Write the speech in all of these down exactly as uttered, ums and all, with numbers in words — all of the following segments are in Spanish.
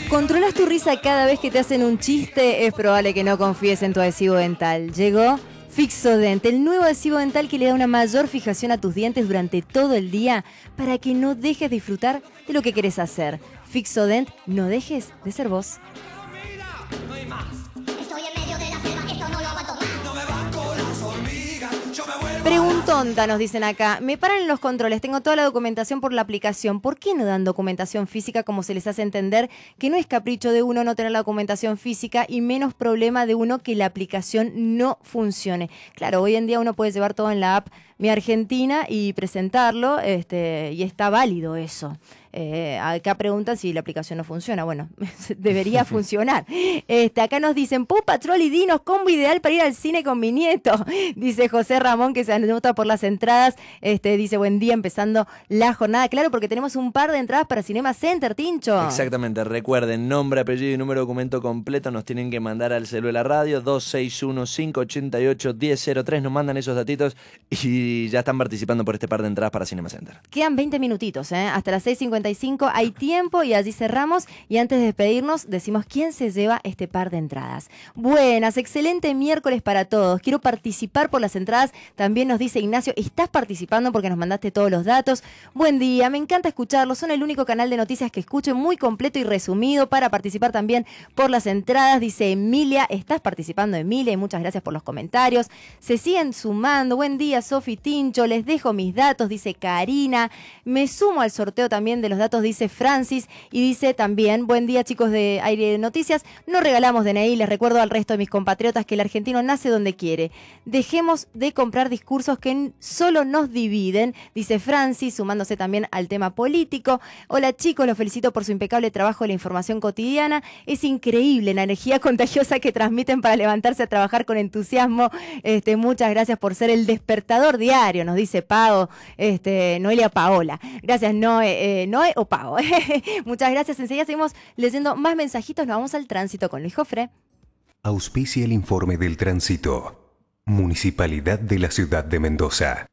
¿Controlas tu risa cada vez que te hacen un chiste? Es probable que no confíes en tu adhesivo dental. Llegó Fixodent, el nuevo adhesivo dental que le da una mayor fijación a tus dientes durante todo el día para que no dejes de disfrutar de lo que querés hacer. Fixodent, no dejes de ser vos. Preguntonta, nos dicen acá. Me paran en los controles, tengo toda la documentación por la aplicación. ¿Por qué no dan documentación física como se les hace entender que no es capricho de uno no tener la documentación física y menos problema de uno que la aplicación no funcione? Claro, hoy en día uno puede llevar todo en la app Mi Argentina y presentarlo, este, y está válido eso. Eh, acá preguntan si la aplicación no funciona. Bueno, debería funcionar. Este, acá nos dicen, Paw Patrol y Dinos, combo ideal para ir al cine con mi nieto. Dice José Ramón, que se anota por las entradas. Este, dice, buen día, empezando la jornada. Claro, porque tenemos un par de entradas para Cinema Center, Tincho. Exactamente, recuerden, nombre, apellido y número de documento completo nos tienen que mandar al celular de la radio, dos seis uno, cinco ocho ocho, uno cero cero tres. Nos mandan esos datitos y ya están participando por este par de entradas para Cinema Center. Quedan veinte minutitos, ¿eh? Hasta las seis cincuenta y cinco hay tiempo y allí cerramos. Y antes de despedirnos, decimos quién se lleva este par de entradas. Buenas, excelente miércoles para todos. Quiero participar por las entradas. También nos dice Ignacio, estás participando porque nos mandaste todos los datos. Buen día, me encanta escucharlo. Son el único canal de noticias que escucho, muy completo y resumido para participar también por las entradas. Dice Emilia, estás participando, Emilia, y muchas gracias por los comentarios. Se siguen sumando. Buen día, Sofi, Tincho. Les dejo mis datos, dice Karina. Me sumo al sorteo también de los datos, dice Francis. Y dice también, buen día, chicos de Aire de Noticias. No regalamos D N I, les recuerdo al resto de mis compatriotas que el argentino nace donde quiere. Dejemos de comprar discursos que solo nos dividen, dice Francis, sumándose también al tema político. Hola, chicos, los felicito por su impecable trabajo de la información cotidiana. Es increíble la energía contagiosa que transmiten para levantarse a trabajar con entusiasmo. Este, muchas gracias por ser el despertador diario, nos dice Pau, este, Noelia Paola. Gracias, Noé, eh, Noé o Pau. Muchas gracias. Enseguida seguimos leyendo más mensajitos. Nos vamos al tránsito con Luis Jofre. Auspicia el informe del tránsito. Municipalidad de la Ciudad de Mendoza.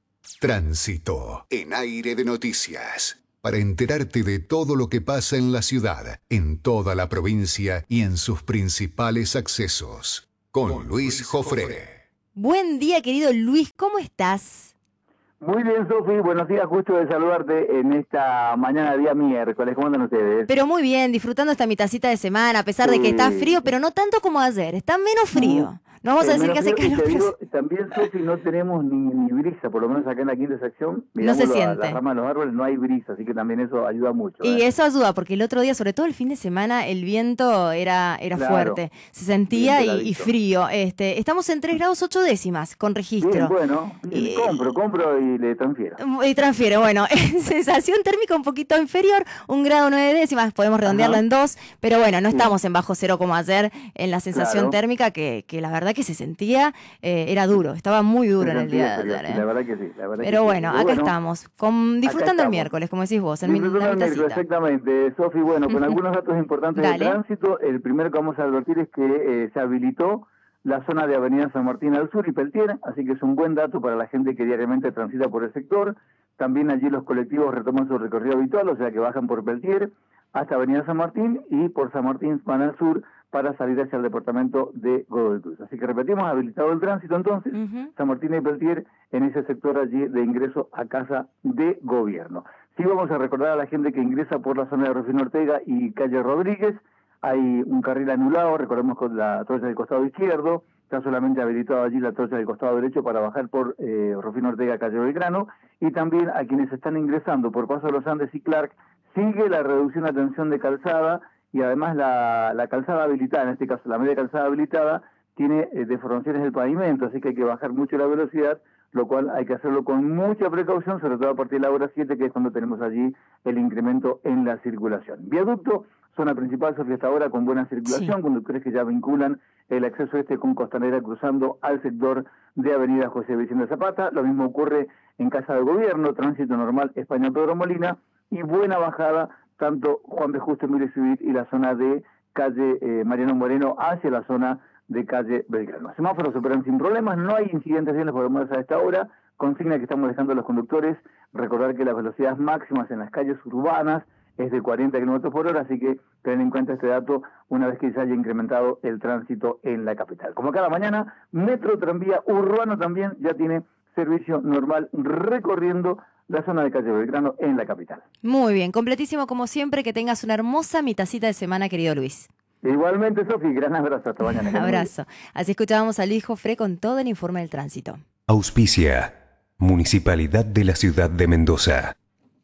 Tránsito en Aire de Noticias. Para enterarte de todo lo que pasa en la ciudad, en toda la provincia y en sus principales accesos. Con Luis Jofre. Buen día, querido Luis. ¿Cómo estás? Muy bien, Sofi, buenos días, gusto de saludarte en esta mañana, día miércoles. ¿Cómo andan ustedes? Pero muy bien, disfrutando esta mitacita de semana, a pesar sí. de que está frío, pero no tanto como ayer, está menos frío. Mm. No vamos eh, a decir que hace calor. Te digo, también, Sofi, no tenemos ni, ni brisa, por lo menos acá en la quinta sección. No se la, siente. Las ramas de los árboles no hay brisa, así que también eso ayuda mucho. Y ¿eh? eso ayuda, porque el otro día, sobre todo el fin de semana, el viento era, era claro. fuerte. Se sentía y, y frío. Este, estamos en tres grados ocho décimas con registro. Bien, bueno, y, compro, compro y le transfiero. Y transfiero, bueno, sensación térmica un poquito inferior, un grado nueve décimas, podemos redondearlo Ajá. en dos, pero bueno, no estamos sí. en bajo cero como ayer en la sensación claro. térmica, que, que la verdad que se sentía, eh, era duro, estaba muy duro en el día de ayer. ¿eh? La verdad que sí. La verdad pero que bueno, sí. acá bueno, estamos, con, disfrutando acá estamos. el miércoles, como decís vos, en mi, disfrutando el miércoles, exactamente. Sofi, bueno, con algunos datos importantes de tránsito, el primero que vamos a advertir es que eh, se habilitó la zona de Avenida San Martín al sur y Peltier, así que es un buen dato para la gente que diariamente transita por el sector. También allí los colectivos retoman su recorrido habitual, o sea que bajan por Peltier hasta Avenida San Martín y por San Martín van al sur para salir hacia el departamento de Godoy Cruz. Así que repetimos, habilitado el tránsito entonces, uh-huh. San Martín y Peltier en ese sector allí de ingreso a Casa de Gobierno. Sí vamos a recordar a la gente que ingresa por la zona de Rufino Ortega y calle Rodríguez. Hay un carril anulado, recordemos con la trocha del costado izquierdo, está solamente habilitado allí la trocha del costado derecho para bajar por eh, Rufino Ortega, calle Belgrano, y también a quienes están ingresando por Paso de los Andes y Clark, sigue la reducción de tensión de calzada, y además la, la calzada habilitada, en este caso la media calzada habilitada, tiene eh, deformaciones del pavimento, así que hay que bajar mucho la velocidad, lo cual hay que hacerlo con mucha precaución, sobre todo a partir de la hora siete, que es cuando tenemos allí el incremento en la circulación. Viaducto, zona principal, Sofía, hasta ahora con buena circulación, sí. conductores que ya vinculan el acceso este con Costanera cruzando al sector de Avenida José Vicente Zapata. Lo mismo ocurre en Casa de Gobierno, tránsito normal España Pedro Molina, y buena bajada tanto Juan B. Justo, Emilio Civit y la zona de calle eh, Mariano Moreno hacia la zona de calle Belgrano. Semáforos operan sin problemas, no hay incidentes en los problemas a esta hora. Consigna que estamos dejando a los conductores, recordar que las velocidades máximas en las calles urbanas es de cuarenta kilómetros por hora, así que ten en cuenta este dato una vez que se haya incrementado el tránsito en la capital. Como cada mañana, metro, tranvía urbano también ya tiene servicio normal recorriendo la zona de Calle Belgrano en la capital. Muy bien, completísimo como siempre, que tengas una hermosa mitacita de semana, querido Luis. Igualmente, Sofi, gran abrazo, hasta mañana. Un abrazo. Así escuchábamos a Luis Jofré con todo el informe del tránsito. Auspicia, Municipalidad de la Ciudad de Mendoza.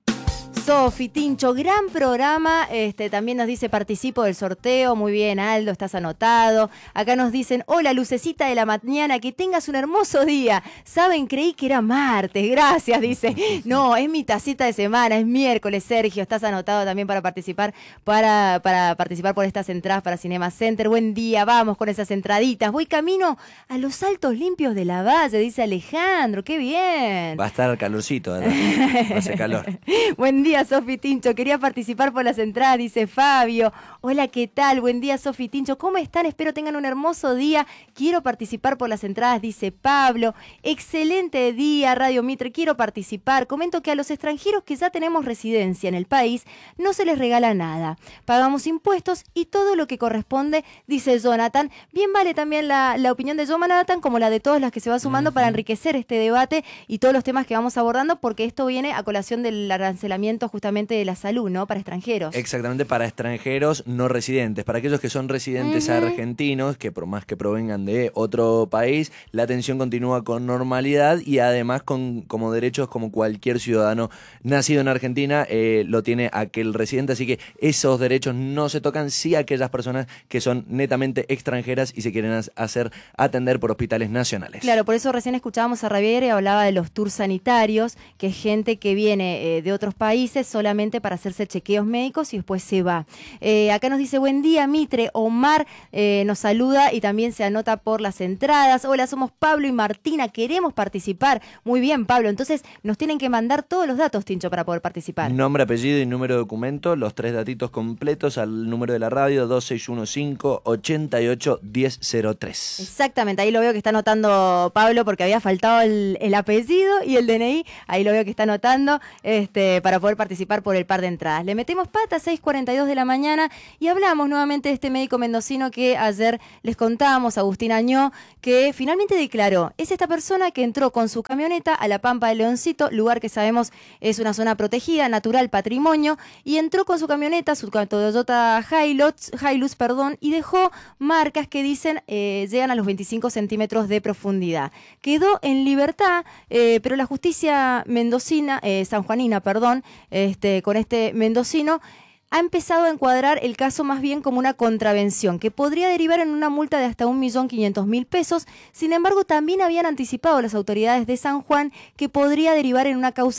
Sofi, Tincho, gran programa. Este, también nos dice participo del sorteo. Muy bien, Aldo, estás anotado. Acá nos dicen, hola, lucecita de la mañana, que tengas un hermoso día. Saben, creí que era martes. Gracias, dice. No, es mi tacita de semana, es miércoles, Sergio. Estás anotado también para participar, para, para participar por estas entradas para Cinema Center. Buen día, vamos con esas entraditas. Voy camino a los Altos Limpios de la Valle, dice Alejandro. Qué bien. Va a estar calorcito, ¿verdad? Va a hacer calor. Buen día, Sofi Tincho. Quería participar por las entradas, dice Fabio. Hola, ¿qué tal? Buen día, Sofi Tincho. ¿Cómo están? Espero tengan un hermoso día. Quiero participar por las entradas, dice Pablo. Excelente día, Radio Mitre. Quiero participar. Comento que a los extranjeros que ya tenemos residencia en el país no se les regala nada. Pagamos impuestos y todo lo que corresponde, dice Jonathan. Bien vale también la, la opinión de Jonathan como la de todas las que se va sumando uh-huh. para enriquecer este debate y todos los temas que vamos abordando, porque esto viene a colación del arancelamiento justamente de la salud, ¿no? Para extranjeros. Exactamente, para extranjeros no residentes. Para aquellos que son residentes uh-huh. argentinos, que por más que provengan de otro país, la atención continúa con normalidad y además con como derechos como cualquier ciudadano nacido en Argentina eh, lo tiene aquel residente. Así que esos derechos no se tocan, sí aquellas personas que son netamente extranjeras y se quieren hacer atender por hospitales nacionales. Claro, por eso recién escuchábamos a Javier y hablaba de los tours sanitarios, que es gente que viene eh, de otros países solamente para hacerse chequeos médicos y después se va. Eh, acá nos dice, buen día, Mitre. Omar eh, nos saluda y también se anota por las entradas. Hola, somos Pablo y Martina, queremos participar. Muy bien, Pablo. Entonces nos tienen que mandar todos los datos, Tincho, para poder participar. Nombre, apellido y número de documento, los tres datitos completos al número de la radio dos seis uno cinco, ocho ocho, uno cero cero tres. Exactamente, ahí lo veo que está anotando Pablo porque había faltado el, el apellido y el D N I. Ahí lo veo que está anotando este, para poder participar por el par de entradas. Le metemos pata a seis cuarenta y dos de la mañana y hablamos nuevamente de este médico mendocino que ayer les contábamos, Agustín Añó, que finalmente declaró. Es esta persona que entró con su camioneta a la Pampa de Leoncito, lugar que sabemos es una zona protegida, natural, patrimonio, y entró con su camioneta, su Toyota Hilux, Hilux perdón, y dejó marcas que dicen eh, llegan a los veinticinco centímetros de profundidad. Quedó en libertad, eh, pero la justicia mendocina, eh, sanjuanina, perdón, este, con este mendocino, ha empezado a encuadrar el caso más bien como una contravención, que podría derivar en una multa de hasta un millón quinientos mil pesos. Sin embargo, también habían anticipado las autoridades de San Juan que podría derivar en una causa